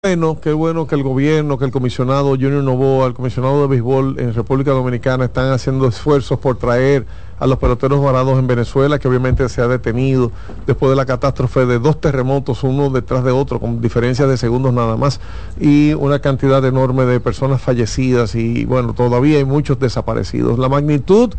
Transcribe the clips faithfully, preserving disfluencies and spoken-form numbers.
Bueno, qué bueno que el gobierno, que el comisionado Junior Novoa, el comisionado de béisbol en República Dominicana están haciendo esfuerzos por traer a los peloteros varados en Venezuela, que obviamente se ha detenido después de la catástrofe de dos terremotos, uno detrás de otro, con diferencias de segundos nada más, y una cantidad enorme de personas fallecidas y bueno, todavía hay muchos desaparecidos. La magnitud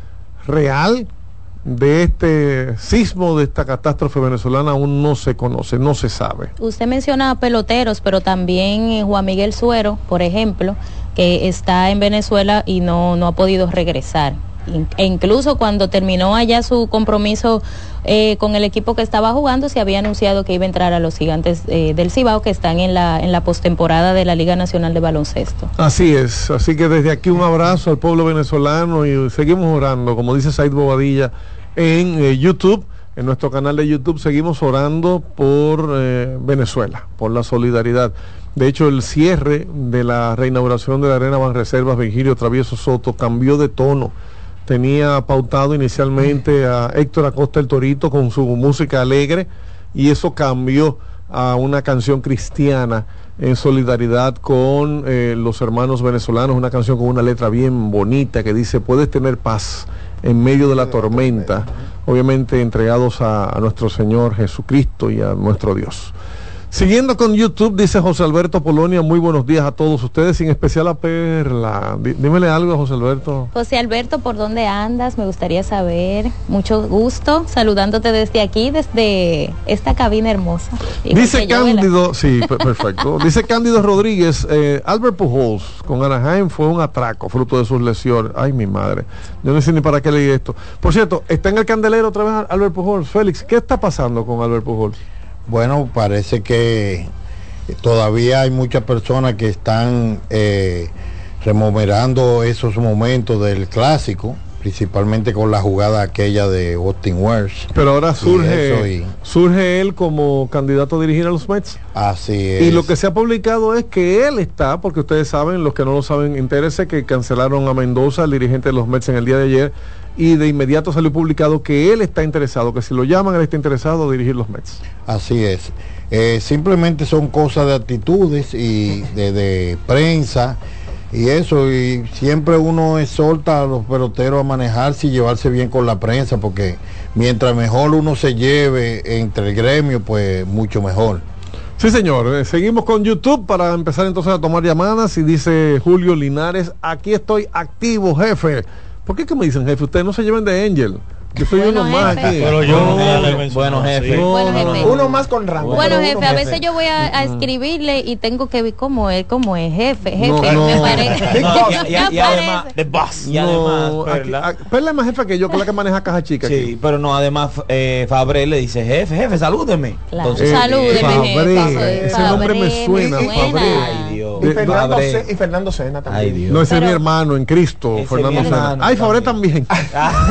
real de este sismo, de esta catástrofe venezolana, aún no se conoce, no se sabe. Usted menciona peloteros, pero también eh, Juan Miguel Suero, por ejemplo, que está en Venezuela y no, no ha podido regresar. E incluso cuando terminó allá su compromiso eh, con el equipo que estaba jugando, se había anunciado que iba a entrar a los Gigantes eh, del Cibao, que están en la en la postemporada de la Liga Nacional de Baloncesto. Así es, así que desde aquí un abrazo al pueblo venezolano y seguimos orando, como dice Said Bobadilla en eh, YouTube, en nuestro canal de YouTube, seguimos orando por eh, Venezuela, por la solidaridad. De hecho, el cierre de la reinauguración de la Arena Banreservas Virgilio Travieso Soto cambió de tono. Tenía pautado inicialmente a Héctor Acosta el Torito con su música alegre, y eso cambió a una canción cristiana en solidaridad con eh, los hermanos venezolanos, una canción con una letra bien bonita que dice: puedes tener paz en medio de la tormenta, obviamente entregados a, a nuestro Señor Jesucristo y a nuestro Dios. Siguiendo con YouTube, dice José Alberto Polonia: muy buenos días a todos ustedes, en especial a Perla. Dí, dímele algo a José Alberto. José Alberto, ¿por dónde andas? Me gustaría saber. Mucho gusto, saludándote desde aquí, desde esta cabina hermosa. Dice Cándido, sí, perfecto. Dice Cándido Rodríguez, eh, Albert Pujols con Anaheim fue un atraco, fruto de sus lesiones. Ay, mi madre, yo no sé ni para qué leí esto. Por cierto, está en el candelero otra vez Albert Pujols. Félix, ¿qué está pasando con Albert Pujols? Bueno, parece que todavía hay muchas personas que están eh, removerando esos momentos del clásico, principalmente con la jugada aquella de Austin Wells. Pero ahora surge y... surge él como candidato a dirigir a los Mets. Así es. Y lo que se ha publicado es que él está, porque ustedes saben, los que no lo saben, entérese que cancelaron a Mendoza, el dirigente de los Mets, en el día de ayer, y de inmediato salió publicado que él está interesado, que si lo llaman, él está interesado en dirigir los Mets. Así es. Eh, simplemente son cosas de actitudes y de, de prensa y eso, y siempre uno exhorta a los peloteros a manejarse y llevarse bien con la prensa, porque mientras mejor uno se lleve entre el gremio, pues mucho mejor. Sí, señor. Eh, seguimos con YouTube para empezar entonces a tomar llamadas, y dice Julio Linares: aquí estoy activo, jefe. ¿Por qué que me dicen jefe? Ustedes no se lleven de Angel. Yo soy bueno, uno más jefe. aquí. Pero yo no, no, no, bueno, jefe. No, bueno, no, jefe. no. Uno más con rango. Bueno, jefe, jefe, a veces yo voy a, a escribirle y tengo que ver cómo es, cómo es, jefe, jefe, No, no. me parece. No, y, y- y Me además, parece. the boss. Y No, además, aquí- Perla. a- Perla es más jefa que yo, que es la que maneja caja chica. Sí, aquí. pero no, además eh, Fabre le dice: jefe, jefe, salúdeme. Claro. Entonces, Eh, Salúdeme, Fabré, jefe. ese nombre me Fabré, suena, me Fabré. Ay, Dios. Y Fernando, Fabre. Ce- y Fernando Sena también. Ay, Dios. No, ese Pero- es mi hermano en Cristo, Ese es Fernando mi Sena. hermano Ay, Fabré también. también.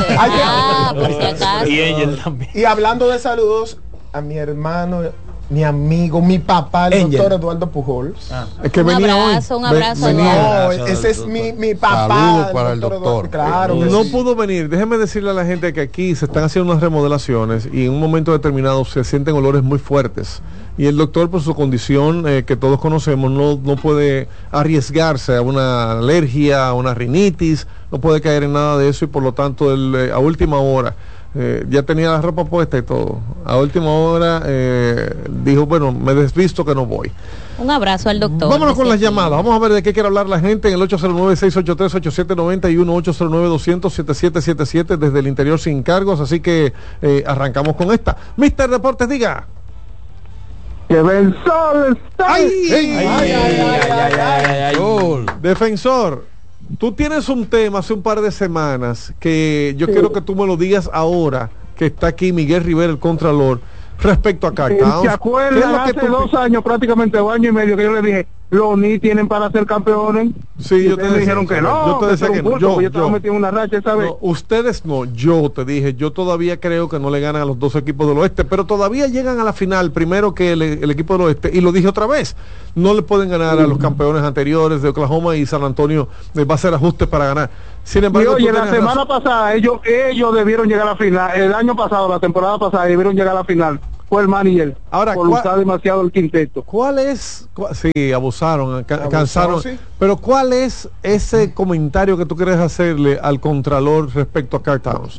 Ah, por si acaso. Y Angel también. Y hablando de saludos, a mi hermano, mi amigo, mi papá, el Angel. doctor Eduardo Pujols. Ah. Es que Un venía abrazo, hoy. un abrazo, Ve- venía. Eduardo. No, ese es mi, mi papá. Saludos para el doctor. Eduardo, claro. que No sí. pudo venir. Déjeme decirle a la gente que aquí se están haciendo unas remodelaciones y en un momento determinado se sienten olores muy fuertes. Y el doctor, por su condición eh, que todos conocemos, no, no puede arriesgarse a una alergia, a una rinitis, no puede caer en nada de eso, y por lo tanto él, eh, a última hora, eh, ya tenía la ropa puesta y todo. A última hora eh, dijo: bueno, me desvisto que no voy. Un abrazo al doctor. Vámonos con Dice las aquí. llamadas. Vamos a ver de qué quiere hablar la gente en el ocho cero nueve, seis ocho tres, ocho siete nueve uno, ocho cero nueve, dos cero cero, siete siete siete siete desde el interior sin cargos. Así que eh, arrancamos con esta. mister Deportes, diga. Que ven sol está. ¡Ay! Ay, ay, ay, ay, ay, ay. Gol. Defensor, tú tienes un tema hace un par de semanas que yo quiero que tú me lo digas ahora, que está aquí Miguel Rivera, el Contralor, respecto a Carl Towns. ¿Se ¿Qué es acuerdan lo que hace tú- dos años, prácticamente un año y medio, que yo le dije, los Knicks tienen para ser campeones? Sí, Y yo te ustedes decía, dijeron que no, yo te decía que no. yo, Yo, yo estaba yo. metido en una racha esa vez. No, ustedes no, yo te dije, yo todavía creo que no le ganan a los dos equipos del oeste, pero todavía llegan a la final primero que el, el equipo del oeste, y lo dije otra vez, no le pueden ganar a los campeones anteriores de Oklahoma, y San Antonio eh, va a hacer ajustes para ganar. Sin Y embargo, oye, tú la tienes semana razón. pasada, ellos ellos debieron llegar a la final, el año pasado, la temporada pasada, debieron llegar a la final fue el manager. Ahora, por ¿cuál- usar demasiado el quinteto. ¿Cuál es? Cua- sí, abusaron, ca- Abusó, cansaron. sí. Pero ¿cuál es ese comentario que tú quieres hacerle al Contralor respecto a Karl Towns?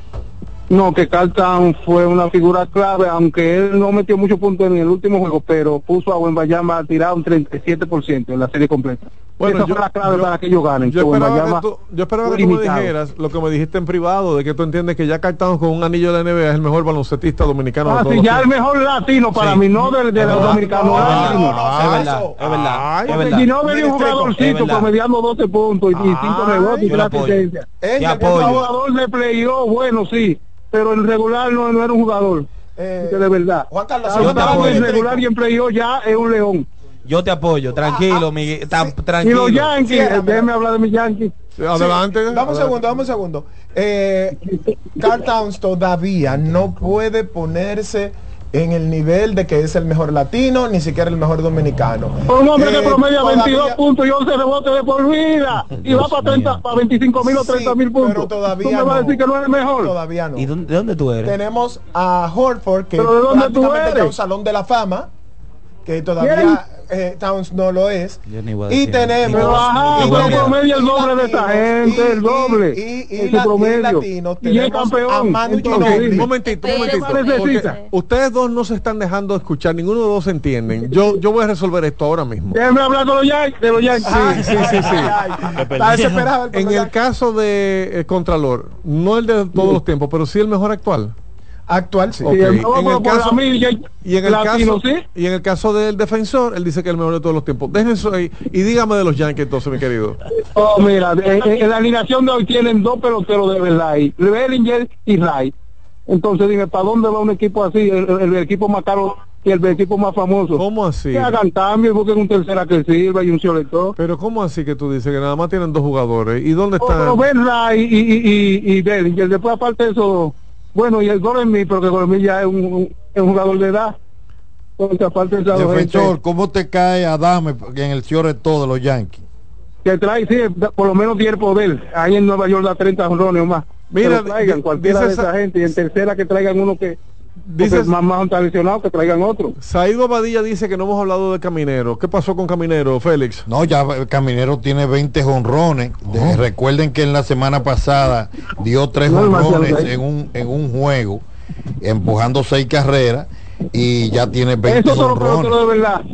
No, que Karl Towns fue una figura clave, aunque él no metió muchos puntos en el último juego, pero puso a Wembanyama a tirar un treinta y siete por ciento en la serie completa. Bueno, Esa yo- fue la clave yo- para que ellos ganen. Yo que esperaba, Wembanyama que tú, yo esperaba fue que tú me limitado. dijeras lo que me dijiste en privado, de que tú entiendes que ya Karl Towns con un anillo de la N B A es el mejor baloncetista dominicano de Ah, todos sí, los ya el tiempos. mejor latino para Sí. mí, no de, de Es los verdad. dominicanos. No, no, latino. no, no, Es no, verdad, eso. es verdad, Ay, es Porque verdad. si no venía un Mire, Treco, jugadorcito es verdad. promediando doce puntos y Ay, cinco rebotes y yo lo tres apoyo. asistencias. Ella- Te Un apoyo. jugador de playoff, bueno, sí, pero en regular no, no era un jugador. Eh, que de verdad. Juan Carlos, Ahora yo te estamos apoyo, en regular Treco. y en playoff ya es un león. Yo te apoyo, tranquilo, Miguel, tan- Y tranquilo. los Yankees, Ciérrame. déjeme hablar de mis Yankees. Sí, adelante. Sí, dame un adelante. segundo, dame un segundo. Eh, Karl Towns todavía no puede ponerse en el nivel de que es el mejor latino, ni siquiera el mejor dominicano. Un hombre Eh, que promedia todavía- veintidós puntos y once rebotes de por vida y va para treinta, para veinticinco mil o Sí, treinta mil puntos. pero todavía ¿Tú me vas a no. decir que no es el mejor? Todavía no. ¿Y dónde, de dónde tú eres? Tenemos a Horford, que ¿Pero de dónde tú prácticamente eres? ya un salón de la fama, que todavía eh, Towns no lo es. Yo ni voy a Y decir tenemos Pero ajá, y pero tenemos- promedia el y doble de esta latinos, gente, el y- doble y, y, y en su la- y promedio. latinos Y es tenemos campeón, a Manu entonces, Ok, Ginóbili. un momentito, un Espere, momentito. ¿qué necesita? Porque ustedes dos no se están dejando escuchar, ninguno de los dos se entienden. Yo, yo voy a resolver esto ahora mismo. Déjeme hablar de los Yankees. De los Yankees. Ay, Sí, sí, sí. ay, ay, Está desesperado el En el personaje. caso de eh, Contralor, no el de todos los tiempos, pero sí el mejor actual. Actual, sí. Ok, Sí, el- en el por caso- la milla, Y en el latino, caso ¿sí? y en el caso del defensor, él dice que es el mejor de todos los tiempos. Dejen eso ahí y dígame de los Yankees entonces, mi querido. Oh, mira, en, en la alineación de hoy tienen dos peloteros de verdad ahí, Bellinger y Ray. Entonces dime, ¿para dónde va un equipo así? El, el- el equipo más caro y el equipo más famoso. ¿Cómo así? Que hagan cambio y busquen un tercera que sirva y un cioletón. Pero ¿cómo así que tú dices que nada más tienen dos jugadores? ¿Y dónde Oh, están? pero Ben Ray y, y, y, y Bellinger, después aparte de eso, bueno, y el Goremí, pero que Goremí ya es un, un, es un jugador de edad. Entonces aparte de esa dos Defensor, gente ¿cómo te cae Adame en el cierre todo de los Yankees? que trae, sí, por lo menos tiene poder. Ahí en Nueva York da treinta honrones o más. Mira, Que lo traigan di- cualquiera dice de esa esa- gente y en tercera que traigan uno que Dices- porque más más tradicional, que traigan otro. Saído Abadilla dice que no hemos hablado de Caminero. ¿Qué pasó con Caminero, Félix? No, ya el Caminero tiene veinte jonrones. De- Recuerden que en la semana pasada dio tres No, jonrones demasiado. en un, en un juego, empujando seis carreras y ya tiene veinte Eso son los jonrones. peloteros de verdad.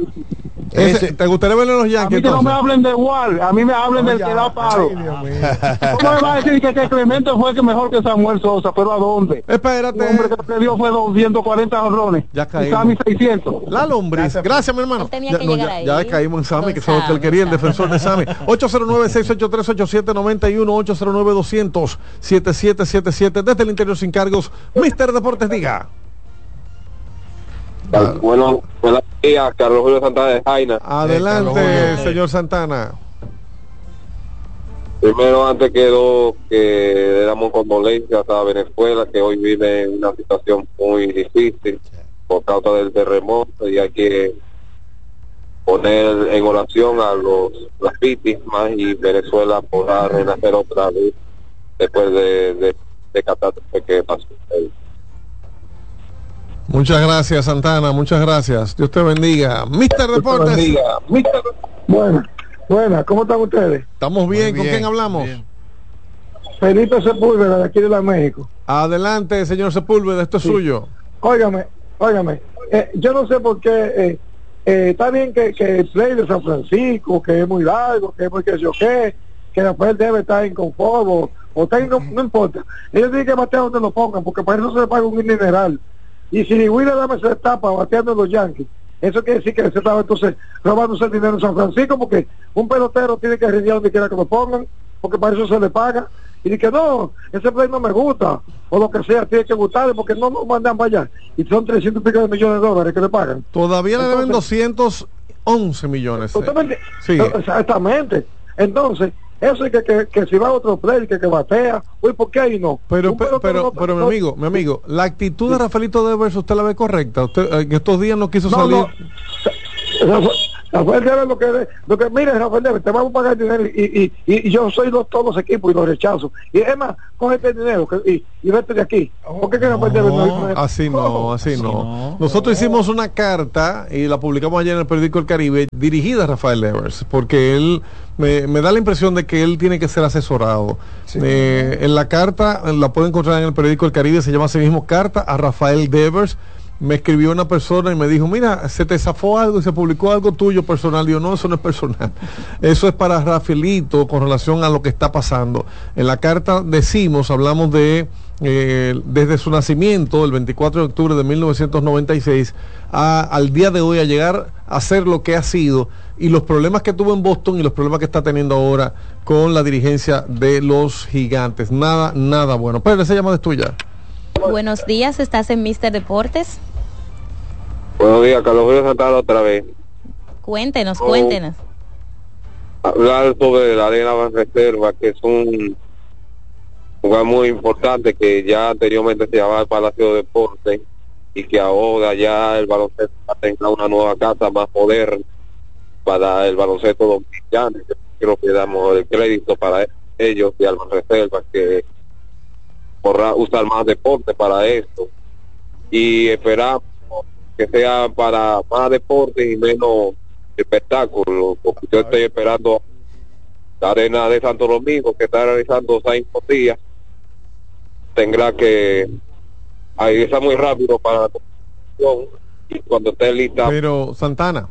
Ese- Ese- ¿Te gustaría verlo en los A Yankees mí que no me entonces? hablen de igual, a mí me hablen del Ya, que da palo. ay, Dios mío. ¿Cómo me va a decir que, que Clemente fue que mejor que Samuel Sosa? ¿Pero a dónde? Espérate. El hombre que le dio fue doscientos cuarenta honrones. Ya Y caímos. Sammy seiscientos. La lombriz. Gracias, Gracias, mi hermano. Él tenía Ya, que no, llegar ya, ahí. ya caímos en Sammy, Don que eso es lo que él Sammy, quería, el Sammy. defensor de Sammy. ocho cero nueve, seis ocho tres, ocho siete nueve uno, ocho cero nueve, dos cero cero, siete siete siete siete. Desde el interior sin cargos, mister Deportes diga. Bueno, buenos días, Carlos Julio Santana de Jaina. Adelante, Carlos Julio. señor Santana. Primero, antes quedó que damos condolencias a Venezuela, que hoy vive en una situación muy difícil por causa del terremoto, y hay que poner en oración a los las víctimas, y Venezuela podrá renacer otra vez después de, de, de catástrofe que pasó. Muchas gracias, Santana, muchas gracias. Dios te bendiga. mister Deportes. Bendiga. Buenas, buenas, ¿cómo están ustedes? Estamos bien, Muy ¿con bien, quién hablamos? bien. Felipe Sepúlveda, de aquí de la México. Adelante, señor Sepúlveda, esto es Sí. suyo. Óigame, óigame, eh, yo no sé por qué, eh, eh, está bien que, que el play de San Francisco, que es muy largo, que es muy que yo qué, que después debe estar inconforme, o, o tenga, no importa. Ellos tienen que batear donde lo pongan, porque para eso se le paga un mineral. Y si William Adams se tapa bateando en los Yankees, eso quiere decir que se estaba entonces robándose el dinero en San Francisco, porque un pelotero tiene que rendir donde quiera que lo pongan, porque para eso se le paga. Y dice que no, ese play no me gusta, o lo que sea, tiene que gustarle, porque no nos mandan para allá. Y son trescientos y pico de millones de dólares que le pagan. Todavía le deben Entonces- doscientos once millones. ¿Usted me entiende? Sí. Exactamente. Entonces, eso es que, que, que si va a otro play, que, que batea, uy, ¿por qué ahí no? Pero, Un pero, pelotero pero, no- pero mi no- amigo, mi amigo, la actitud de Rafaelito Devers, ¿usted la ve correcta? Usted eh, en estos días no quiso No, salir. no. Rafa- Rafael Devers lo que, lo que mire, Rafael Devers, te vamos a pagar dinero y, y, y, y yo soy los, todos los equipos y los rechazo. Y es más, cógete el dinero que, y, y vete de aquí. ¿Por qué que Rafael Devers no, no es? Así no, así Así no. no. Nosotros hicimos una carta y la publicamos ayer en el periódico El Caribe dirigida a Rafael Devers, porque él me, me da la impresión de que él tiene que ser asesorado. Sí. Eh, en la carta, la pueden encontrar en el periódico El Caribe, se llama así mismo Carta a Rafael Devers. Me escribió una persona y me dijo, mira, se te zafó algo y se publicó algo tuyo personal. Yo, no, eso no es personal. Eso es para Rafaelito con relación a lo que está pasando. En la carta decimos, hablamos de, eh, desde su nacimiento, el veinticuatro de octubre de mil novecientos noventa y seis, a, al día de hoy, a llegar a ser lo que ha sido, y los problemas que tuvo en Boston y los problemas que está teniendo ahora con la dirigencia de los Gigantes. Nada, nada bueno. Pero esa llamada es tuya. Buenos días, estás en míster Deportes. Buenos días, Carlos Julio Santana otra vez. Cuéntenos, Oh. cuéntenos. Hablar sobre la Arena Banreserva, que es un lugar muy importante que ya anteriormente se llamaba el Palacio de Deportes y que ahora ya el baloncesto tenga una nueva casa más moderna para el baloncesto dominicano. Yo creo que damos el crédito para ellos y al Banreserva que podrá usar más deporte para esto, y esperamos que sea para más deporte y menos espectáculo, porque yo estoy esperando la Arena de Santo Domingo, que está realizando cinco días, tendrá que ahí está muy rápido para la construcción, y cuando esté lista. Pero Santana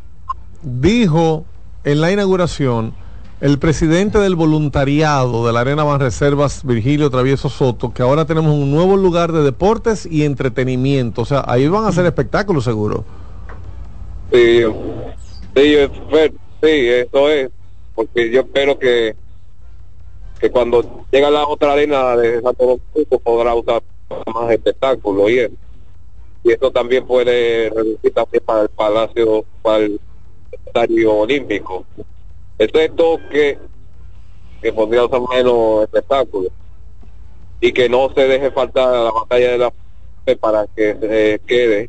dijo en la inauguración el presidente del voluntariado de la Arena Banreservas, Virgilio Travieso Soto, que ahora tenemos un nuevo lugar de deportes y entretenimiento. O sea, ahí van a hacer espectáculos seguro. Sí, sí, es- sí, eso es, porque yo espero que que cuando llega la otra arena de Santo Domingo podrá usar más espectáculos y eso. Y eso también puede reducir también para el Palacio, para el Estadio Olímpico. Excepto que, que podría usar menos espectáculos y que no se deje faltar la batalla de la fe para que se quede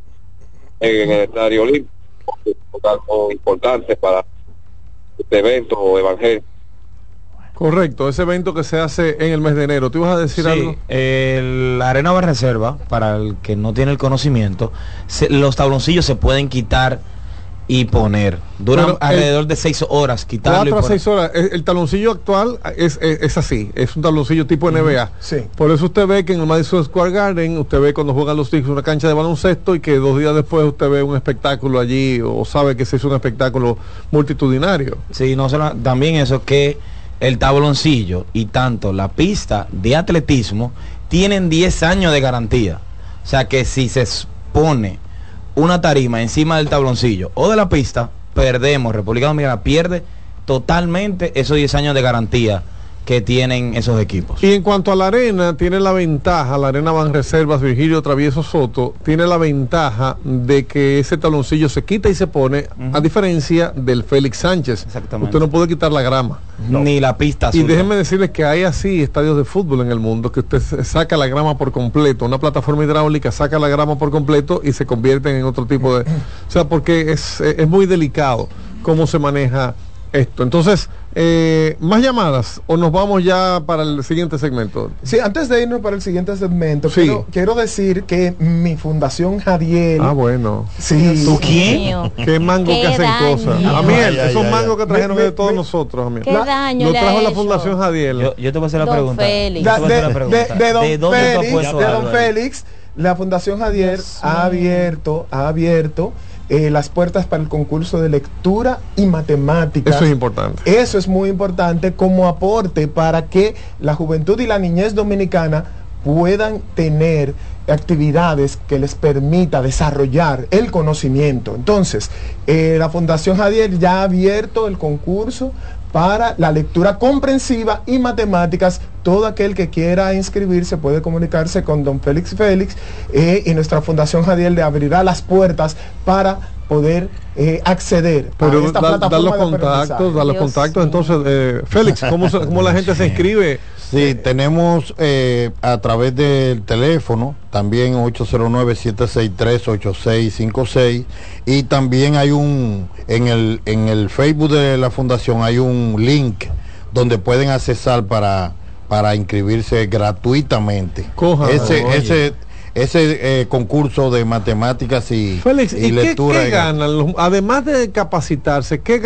en el Estadio Olímpico, porque es algo importante para este evento evangélico. Correcto, ese evento que se hace en el mes de enero. ¿Tú ibas a decir Sí, algo? el- la Arena Banreserva, para el que no tiene el conocimiento, se- los tabloncillos se pueden quitar y poner. Duran Bueno, el- alrededor de seis horas quitarlo y Cuatro a poner. seis horas. El, el taloncillo actual es, es, es así, es un taloncillo tipo N B A. Sí. Por eso usted ve que en el Madison Square Garden, usted ve cuando juegan los Knicks una cancha de baloncesto y que dos días después usted ve un espectáculo allí o sabe que se hizo un espectáculo multitudinario. Sí, no solo, también eso que el tabloncillo y tanto la pista de atletismo tienen diez años de garantía. O sea que si se pone una tarima encima del tabloncillo o de la pista, perdemos. República Dominicana pierde totalmente esos diez años de garantía que tienen esos equipos. Y en cuanto a la arena, tiene la ventaja, la Arena Banreservas Virgilio Travieso Soto, tiene la ventaja de que ese taloncillo se quita y se pone, Ujú. a diferencia del Félix Sánchez. Exactamente. Usted no puede quitar la grama. Ni la pista Y azul. déjenme decirles que hay así estadios de fútbol en el mundo que usted se- saca la grama por completo, una plataforma hidráulica saca la grama por completo y se convierten en otro tipo de... O sea, porque es, es muy delicado cómo se maneja esto. Entonces, eh, ¿más llamadas o nos vamos ya para el siguiente segmento? Sí, antes de irnos para el siguiente segmento, Sí. quiero, quiero decir que mi fundación Jadiel, Ah, bueno. sí, ¿Tú quién? Mío. Qué mango Qué que hacen daño. cosas. Ay, Amiel, ay, esos ay, mangos ay. que trajeron Me- de todos me- nosotros, Amiel. ¿Qué La- daño Lo le trajo ha la hecho? Fundación Jadiel. Yo, yo te voy a hacer la Don pregunta. Félix. La- Yo te voy a de, hacer la de- pregunta. de don ¿De dónde tú has Félix, puesto de algo don ahí? Félix, la Fundación Jadiel Dios ha mío. abierto, ha abierto eh, las puertas para el concurso de lectura y matemáticas. Eso es importante. Eso es muy importante como aporte para que la juventud y la niñez dominicana puedan tener actividades que les permita desarrollar el conocimiento. Entonces, eh, la Fundación Jadiel ya ha abierto el concurso para la lectura comprensiva y matemáticas. Todo aquel que quiera inscribirse puede comunicarse con don Félix Félix eh, y nuestra Fundación Jadiel le abrirá las puertas para poder eh, acceder Pero a esta da, da plataforma los de contactos, aprendizaje. da los Dios contactos. mío. Entonces, eh, Félix, ¿cómo, se- cómo la gente se inscribe Sí, tenemos eh, a través del teléfono, también ocho cero nueve, siete seis tres, ocho seis cinco seis, y también hay un, en el, en el Facebook de la Fundación hay un link donde pueden accesar para, para inscribirse gratuitamente. Coja, ese, oye. ese, ese eh, concurso de matemáticas y, Félix, y ¿y qué, lectura. qué ganan? Los- Además de capacitarse, ¿qué